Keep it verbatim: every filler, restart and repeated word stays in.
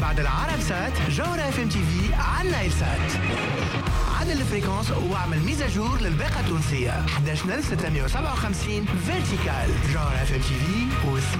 بعد العرب سات جوهرة اف ام تي في على النايل سات. عدل الفريكونس واعمل ميزاجور للباقة التونسية احد عشر ألف وستمائة وسبعة وخمسين فيرتيكال. جوهرة اف ام تي في